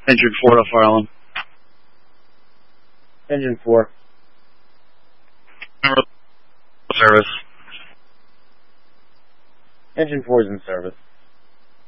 Engine 4 to Farland. Engine 4. Service. Engine 4 is in service.